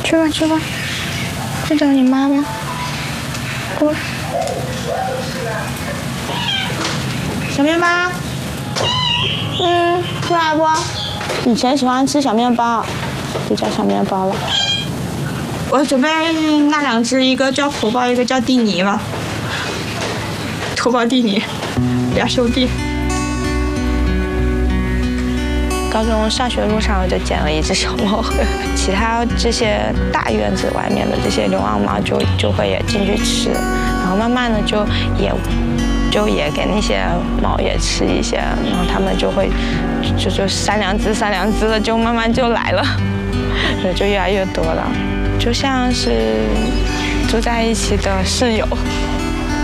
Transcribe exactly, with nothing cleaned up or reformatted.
去吧去吧，去找你妈妈。过来。小面包。嗯，出来不？以前喜欢吃小面包，就叫小面包了。我准备那两只，一个叫头孢，一个叫蒂尼吧。头孢蒂尼，俩兄弟。高中上学路上我就捡了一只小猫，其他这些大院子外面的这些流浪猫就就会也进去吃，然后慢慢的就也就也给那些猫也吃一些，然后它们就会就就三两只三两只的就慢慢就来了，就越来越多了，就像是住在一起的室友。